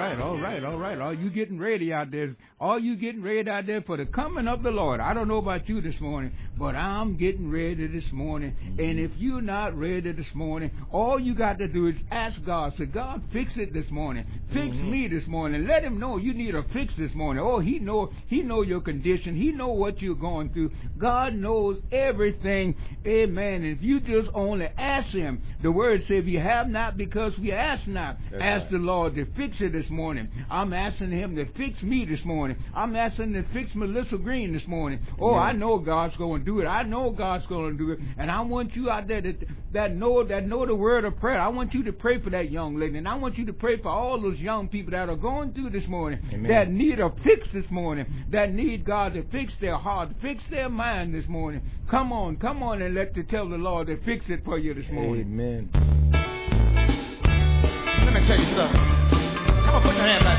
right. Are you getting ready out there? Are you getting ready out there for the coming of the Lord? I don't know about you this morning, but I'm getting ready this morning. And if you're not ready this morning, all you got to do is ask God. Say, God, fix it this morning. Fix me this morning. Let him know you need a fix this morning. Oh, he know your condition. He know what you're going through. God knows everything. Amen. And if you just only ask him, the word says, if you have not because we ask not, ask the Lord to fix it this morning. I'm asking him to fix me this morning. I'm asking him to fix Melissa Green this morning. Oh, I know God's going to do it. I know God's going to do it. And I want you out there that know the word of prayer. I want you to pray for that young lady. And I want you to pray for all those young people that are going through this morning, that need a fix this morning, that need God to fix their heart, fix their mind this morning. Come on and tell the Lord to fix it for you this morning. Amen. Let me tell you something. Come on, put your hand back.